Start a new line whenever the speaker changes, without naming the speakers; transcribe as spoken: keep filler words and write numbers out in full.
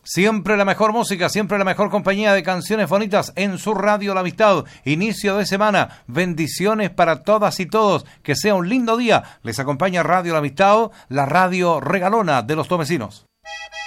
Siempre la mejor música, siempre la mejor compañía de canciones bonitas en su radio La Amistad. Inicio de semana, bendiciones para todas y todos. Que sea un lindo día. Les acompaña Radio La Amistad, la radio regalona de los tomecinos.